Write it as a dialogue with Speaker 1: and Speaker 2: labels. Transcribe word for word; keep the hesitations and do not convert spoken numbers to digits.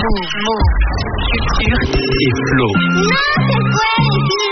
Speaker 1: Move, Move, Culture et Flow.
Speaker 2: Non, c'est quoi les filles?